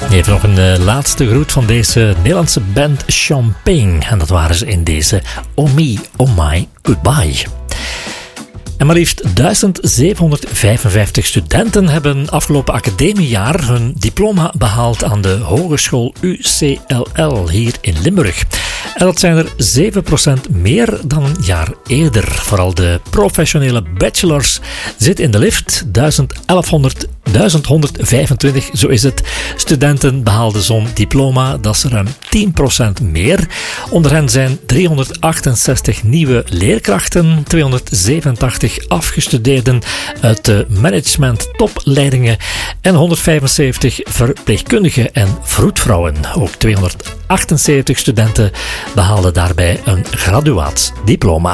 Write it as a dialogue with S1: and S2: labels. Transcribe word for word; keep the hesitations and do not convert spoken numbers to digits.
S1: Even nog een uh, laatste groet van deze Nederlandse band Champagne. En dat waren ze in deze Oh Me, Oh My, Goodbye. En maar liefst duizend zevenhonderdvijfenvijftig studenten hebben afgelopen academiejaar hun diploma behaald aan de Hogeschool U C L L hier in Limburg. En dat zijn er zeven procent meer dan een jaar eerder. Vooral de professionele bachelors zitten in de lift. duizend honderdvijfentwintig, zo is het. Studenten behaalden zo'n diploma, dat is ruim tien procent meer. Onder hen zijn driehonderdachtenzestig nieuwe leerkrachten, tweehonderdzevenentachtig afgestudeerden uit de management topleidingen en honderdvijfenzeventig verpleegkundigen en vroedvrouwen. Ook tweehonderdachtenzeventig studenten behaalden daarbij een graduaatsdiploma.